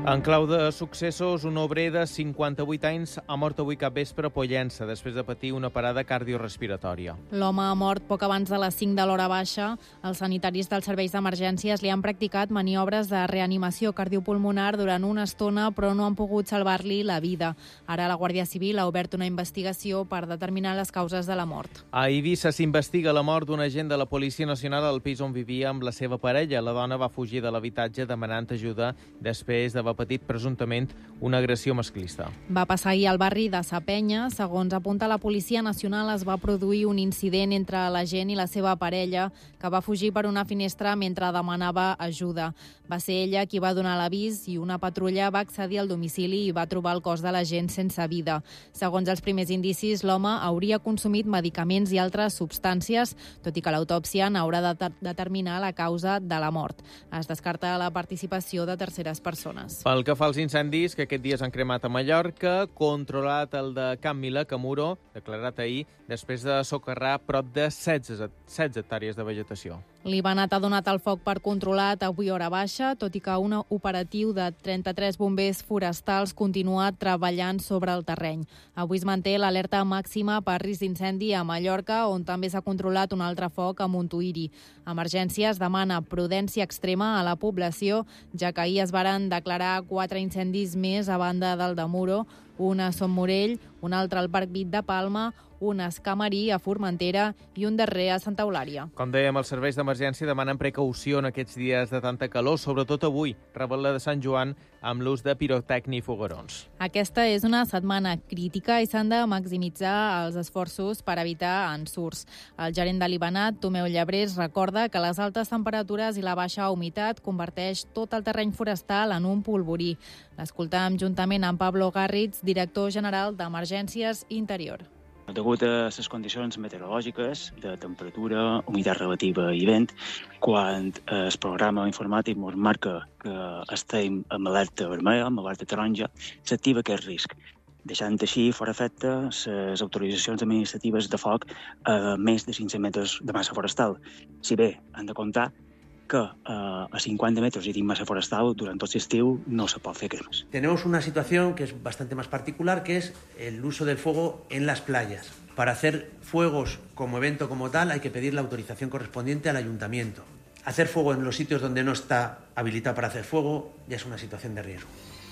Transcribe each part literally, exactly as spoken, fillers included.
En clau de successos, un obrer de cinquanta-vuit anys ha mort avui capvespre a Pollença després de patir una parada cardiorespiratòria. L'home ha mort poc abans de les cinc de l'hora baixa. Els sanitaris dels serveis d'emergències li han practicat maniobres de reanimació cardiopulmonar durant una estona, però no han pogut salvar-li la vida. Ara la Guàrdia Civil ha obert una investigació per determinar les causes de la mort. A Eivissa s'investiga la mort d'un agent de la Policia Nacional al pis on vivia amb la seva parella. La dona va fugir de l'habitatge demanant ajuda després de patit presumptament una agressió masclista. Va passar ahir al barri de Sa Penya. Segons apunta la Policia Nacional, es va produir un incident entre l'agent i la seva parella, que va fugir per una finestra mentre demanava ajuda. Va ser ella qui va donar l'avís i una patrulla va accedir al domicili i va trobar el cos de l'agent sense vida. Segons els primers indicis, l'home hauria consumit medicaments i altres substàncies, tot i que l'autòpsia n'haurà de determinar la causa de la mort. Es descarta la participació de terceres persones. Pel que fa als incendis que aquest dia s'han cremat a Mallorca, controlat el de Can Milà, Camuro, declarat ahir, després de socarrar prop de setze hectàrees de vegetació. L'Ibanat ha donat el foc per controlat avui hora baixa, tot i que un operatiu de trenta-tres bombers forestals continua treballant sobre el terreny. Avui es manté l'alerta màxima per risc d'incendi a Mallorca, on també s'ha controlat un altre foc a Montuïri. Emergències demana prudència extrema a la població, ja que ahir es varen declarar quatre incendis més a banda del de Muro, un a Son Morell, un altre al Parc Vit de Palma, un a Escamarí, a Formentera, i un darrer a Santa Eulària. Com dèiem, els serveis d'emergència demanen precaució en aquests dies de tanta calor, sobretot avui, Revetlla de Sant Joan, amb l'ús de pirotècnia i foguerons. Aquesta és una setmana crítica i s'han de maximitzar els esforços per evitar ensurts. El gerent de l'Ibanat, Tomeu Llebrés, recorda que les altes temperatures i la baixa humitat converteix tot el terreny forestal en un polvorí. L'escoltam juntament amb Pablo Garritz, director general d'Emergències Interior. Degut a les condicions meteorològiques de temperatura, humitat relativa i vent, quan el programa informàtic ens marca que estem amb alerta vermella, amb alerta taronja, s'activa aquest risc, deixant així fora efecte les autoritzacions administratives de foc a més de cinc-cents metres de massa forestal. Si bé han de comptar que eh, a cincuenta metros y de masa forestal durante todo el estiu no se puede hacer cremas. Tenemos una situación que es bastante más particular, que es el uso del fuego en las playas. Para hacer fuegos como evento como tal hay que pedir la autorización correspondiente al ayuntamiento. Hacer fuego en los sitios donde no está habilitado para hacer fuego ya es una situación de riesgo.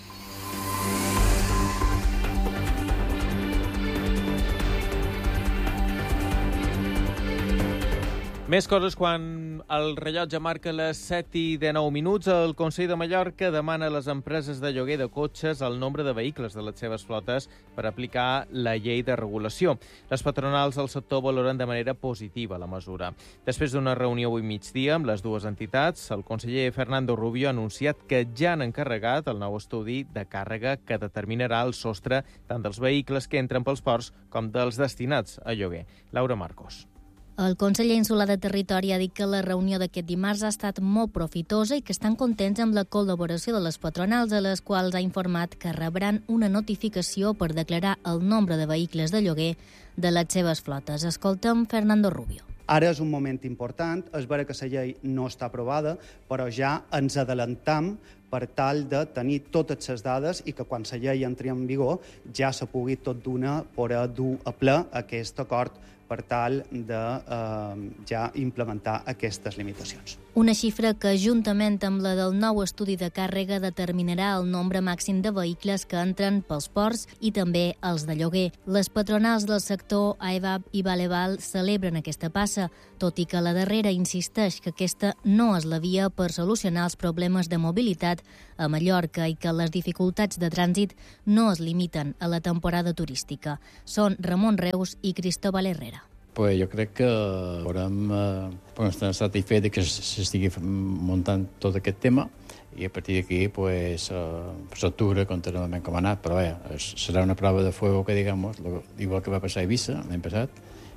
Més coses quan el rellotge marca les set i dinou minuts. El Consell de Mallorca demana a les empreses de lloguer de cotxes el nombre de vehicles de les seves flotes per aplicar la llei de regulació. Les patronals del sector valoren de manera positiva la mesura. Després d'una reunió avui migdia amb les dues entitats, el conseller Fernando Rubio ha anunciat que ja han encarregat el nou estudi de càrrega que determinarà el sostre tant dels vehicles que entren pels ports com dels destinats a lloguer. Laura Marcos. El conseller insular de Territori ha dit que la reunió d'aquest dimarts ha estat molt profitosa i que estan contents amb la col·laboració de les patronals, a les quals ha informat que rebran una notificació per declarar el nombre de vehicles de lloguer de les seves flotes. Escoltem Fernando Rubio. Ara és un moment important, és vera que la llei no està aprovada, però ja ens adelantam per tal de tenir totes les dades i que quan la llei entri en vigor ja se pugui tot d'una poder dur a ple aquest acord per tal de eh, ja implementar aquestes limitacions. Una xifra que, juntament amb la del nou estudi de càrrega, determinarà el nombre màxim de vehicles que entren pels ports i també els de lloguer. Les patronals del sector A E V A B i Valeval celebren aquesta passa, tot i que la darrera insisteix que aquesta no és la via per solucionar els problemes de mobilitat a Mallorca i que les dificultats de trànsit no es limiten a la temporada turística. Són Ramon Reus i Cristóbal Herrera. Pues jo crec que haurem eh, estar satisfets que s'estigui muntant tot aquest tema i a partir d'aquí pues, eh, s'octubre continuament com ha anat, però bé, serà una prova de fuego que digamos, igual que va passar a Eivissa l'any passat,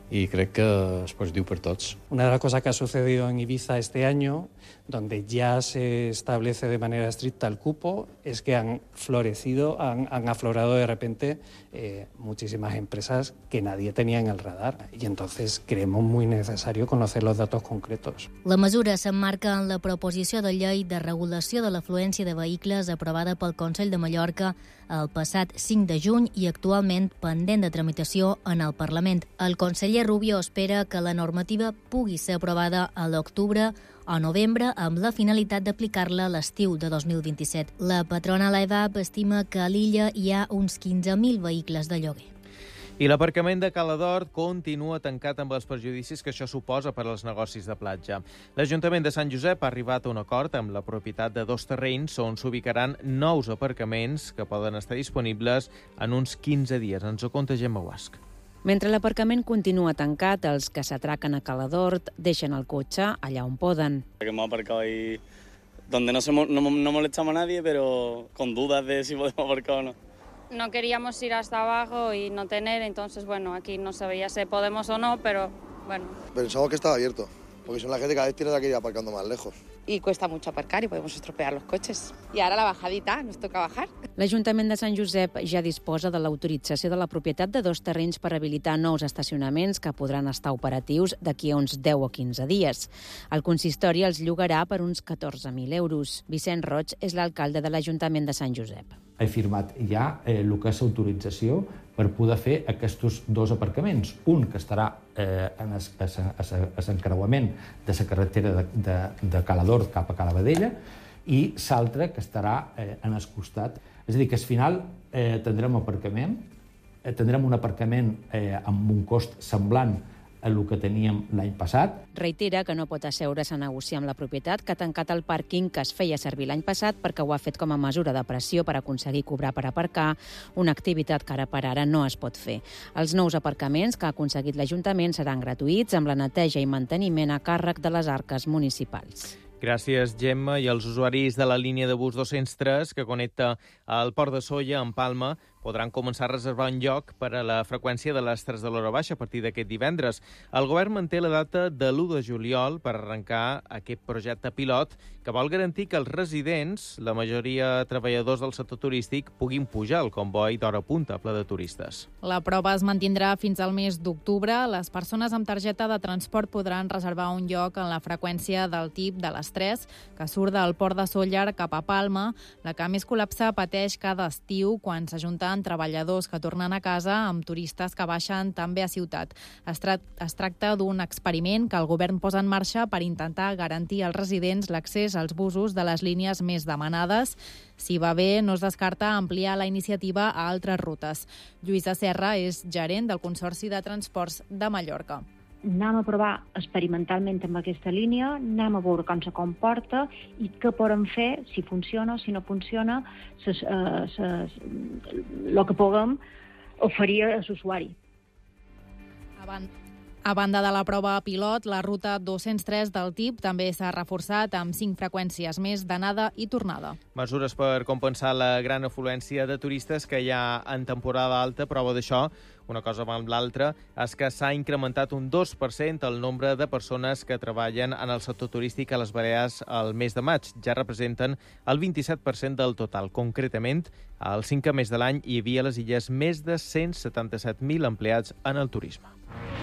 i crec que és positiu per tots. Una de las cosas que ha sucedido en Ibiza este año, donde ya se establece de manera estricta el cupo, es que han florecido, han, han aflorado de repente eh, muchísimas empresas que nadie tenía en el radar. Y entonces creemos muy necesario conocer los datos concretos. La mesura s'emmarca en la proposició de llei de regulació de l'afluència de vehicles aprovada pel Consell de Mallorca el passat cinc de juny i actualment pendent de tramitació en el Parlament. El conseller Rubio espera que la normativa pugui ser aprovada a l'octubre o novembre amb la finalitat d'aplicar-la a l'estiu de dos mil vint-i-set. La patronal E V A P estima que a l'illa hi ha uns quinze mil vehicles de lloguer. I l'aparcament de Cala d'Hort continua tancat amb els perjudicis que això suposa per als negocis de platja. L'Ajuntament de Sant Josep ha arribat a un acord amb la propietat de dos terrenys on s'ubicaran nous aparcaments que poden estar disponibles en uns quinze dies. Ens ho conta Gemma Guasc. Mentre l'aparcament continua tancat, els que s'atraquen a Cala d'Hort deixen el cotxe allà on poden. Que hemos aparcado ahí donde no, se, no, no molestamos a nadie, pero con dudas de si podemos aparcar o no. No queríamos ir hasta abajo y no tener, entonces, bueno, aquí no sabía si podemos o no, pero bueno. Pensamos que estaba abierto, porque son la gente que cada vez tiene que ir aparcando más lejos. Y cuesta mucho aparcar y podemos estropear los coches. Y ahora la bajadita, nos toca bajar. L'Ajuntament de Sant Josep ja disposa de l'autorització de la propietat de dos terrenys per habilitar nous estacionaments que podran estar operatius d'aquí a uns deu o quinze dies. El consistori els llogarà per uns catorze mil euros. Vicent Roig és l'alcalde de l'Ajuntament de Sant Josep. He firmat ja eh, el que és autorització per poder fer aquests dos aparcaments. Un que estarà eh, en l'encreuament de la carretera de, de, de Cala d'Hort cap a Cala Vedella i l'altre que estarà eh, en el costat. És a dir, que al final eh, tindrem aparcament, eh, tindrem un aparcament eh, amb un cost semblant a el que teníem l'any passat. Reitera que no pot asseure's a negociar amb la propietat que ha tancat el pàrquing que es feia servir l'any passat perquè ho ha fet com a mesura de pressió per aconseguir cobrar per aparcar, una activitat que ara per ara no es pot fer. Els nous aparcaments que ha aconseguit l'Ajuntament seran gratuïts amb la neteja i manteniment a càrrec de les arques municipals. Gràcies, Gemma. I els usuaris de la línia de bus dos-cents tres que connecta al Port de Sóller, en Palma, podran començar a reservar un lloc per a la freqüència de les tres de l'hora baixa a partir d'aquest divendres. El govern manté la data de l'u de juliol per arrencar aquest projecte pilot que vol garantir que els residents, la majoria treballadors del sector turístic, puguin pujar al comboi d'hora punta ple de turistes. La prova es mantindrà fins al mes d'octubre. Les persones amb targeta de transport podran reservar un lloc en la freqüència del tip de les tres, que surt del Port de Sóller cap a Palma, la que més col·lapse pateix cada estiu quan s'ajunten treballadors que tornen a casa amb turistes que baixen també a ciutat. Es, tra es tracta d'un experiment que el govern posa en marxa per intentar garantir als residents l'accés als busos de les línies més demanades. Si va bé, no es descarta ampliar la iniciativa a altres rutes. Lluïsa Serra és gerent del Consorci de Transports de Mallorca. Anem a provar experimentalment amb aquesta línia, anem a veure com se comporta i què podem fer, si funciona, si no funciona, ses, eh, ses, el que puguem oferir a l'usuari. A banda de la prova pilot, la ruta dos-cents tres del T I P també s'ha reforçat amb cinc freqüències més d'anada i tornada. Mesures per compensar la gran afluència de turistes que hi ha en temporada alta. Prova d'això, una cosa amb l'altra, és que s'ha incrementat un dos per cent el nombre de persones que treballen en el sector turístic a les Balears al mes de maig. Ja representen el vint-i-set per cent del total. Concretament, al cinquè mes de l'any hi havia a les illes més de cent setanta-set mil empleats en el turisme.